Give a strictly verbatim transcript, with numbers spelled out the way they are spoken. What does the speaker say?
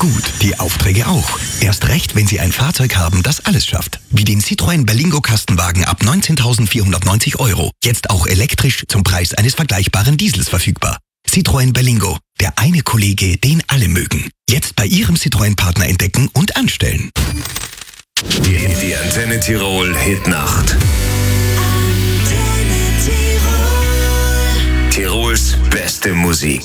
gut, die Aufträge auch. Erst recht, wenn Sie ein Fahrzeug haben, das alles schafft. Wie den Citroën Berlingo Kastenwagen ab neunzehntausendvierhundertneunzig Euro. Jetzt auch elektrisch zum Preis eines vergleichbaren Diesels verfügbar. Citroën Berlingo, der eine Kollege, den alle mögen. Jetzt bei Ihrem Citroën-Partner entdecken und anstellen. Die, die Antenne Tirol Hitnacht. Tirols beste Musik.